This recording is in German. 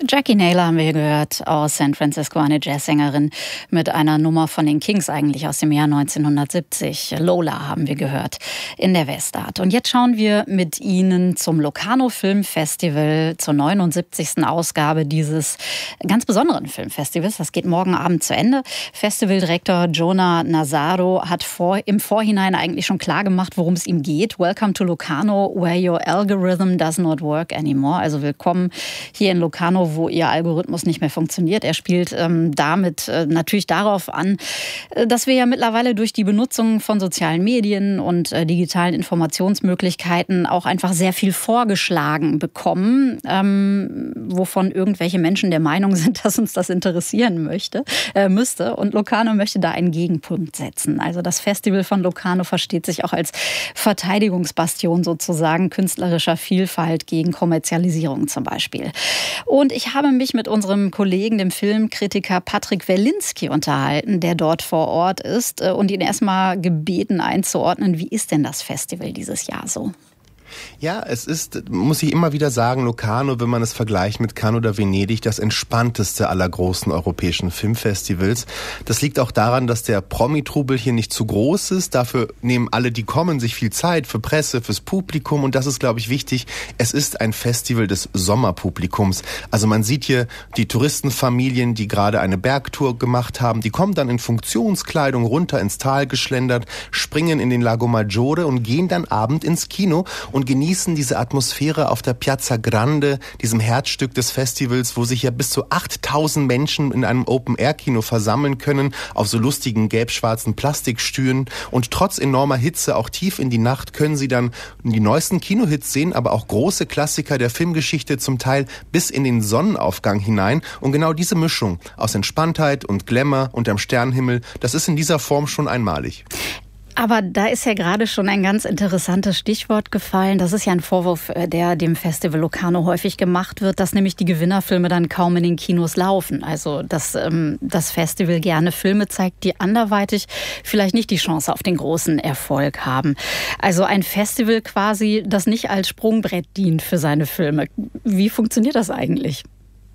Jackie Naylor haben wir gehört aus San Francisco, eine Jazzsängerin mit einer Nummer von den Kings eigentlich aus dem Jahr 1970. Lola haben wir gehört in der Westart. Und jetzt schauen wir mit Ihnen zum Locarno Filmfestival, zur 79. Ausgabe dieses ganz besonderen Filmfestivals. Das geht morgen Abend zu Ende. Festivaldirektor Jonah Nazzaro hat im Vorhinein eigentlich schon klar gemacht, worum es ihm geht. Welcome to Locarno, where your algorithm does not work anymore. Also willkommen hier in Locarno, wo Ihr Algorithmus nicht mehr funktioniert. Er spielt damit natürlich darauf an, dass wir ja mittlerweile durch die Benutzung von sozialen Medien und digitalen Informationsmöglichkeiten auch einfach sehr viel vorgeschlagen bekommen, wovon irgendwelche Menschen der Meinung sind, dass uns das interessieren müsste. Und Locarno möchte da einen Gegenpunkt setzen. Also das Festival von Locarno versteht sich auch als Verteidigungsbastion sozusagen künstlerischer Vielfalt gegen Kommerzialisierung zum Beispiel. Und ich habe mich mit unserem Kollegen, dem Filmkritiker Patrick Werlinski, unterhalten, der dort vor Ort ist und ihn erstmal gebeten einzuordnen, wie ist denn das Festival dieses Jahr so? Ja, es ist, muss ich immer wieder sagen, Locarno, wenn man es vergleicht mit Cannes oder Venedig, das entspannteste aller großen europäischen Filmfestivals. Das liegt auch daran, dass der Promi-Trubel hier nicht zu groß ist. Dafür nehmen alle, die kommen, sich viel Zeit für Presse, fürs Publikum. Und das ist, glaube ich, wichtig. Es ist ein Festival des Sommerpublikums. Also man sieht hier die Touristenfamilien, die gerade eine Bergtour gemacht haben. Die kommen dann in Funktionskleidung runter ins Tal geschlendert, springen in den Lago Maggiore und gehen dann abend ins Kino und genießen diese Atmosphäre auf der Piazza Grande, diesem Herzstück des Festivals, wo sich ja bis zu 8000 Menschen in einem Open-Air-Kino versammeln können, auf so lustigen gelb-schwarzen Plastikstühlen. Und trotz enormer Hitze, auch tief in die Nacht, können sie dann die neuesten Kinohits sehen, aber auch große Klassiker der Filmgeschichte, zum Teil bis in den Sonnenaufgang hinein. Und genau diese Mischung aus Entspanntheit und Glamour unterm Sternenhimmel, das ist in dieser Form schon einmalig. Aber da ist ja gerade schon ein ganz interessantes Stichwort gefallen. Das ist ja ein Vorwurf, der dem Festival Locarno häufig gemacht wird, dass nämlich die Gewinnerfilme dann kaum in den Kinos laufen. Also dass das Festival gerne Filme zeigt, die anderweitig vielleicht nicht die Chance auf den großen Erfolg haben. Also ein Festival quasi, das nicht als Sprungbrett dient für seine Filme. Wie funktioniert das eigentlich?